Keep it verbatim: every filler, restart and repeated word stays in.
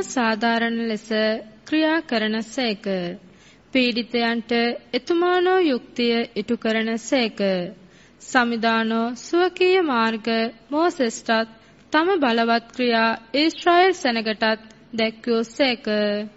සාධාරණ ලෙස ක්‍රියා කරන සේක. පීඩිතයන්ට එතුමානෝ යුක්තිය ඉටු කරන සේක. සමිදානෝ සුවකීය මාර්ග මෝසෙස්ටත් තම බලවත් ක්‍රියා ඊශ්‍රායෙල් සෙනගටත් දැක්වූ සේක.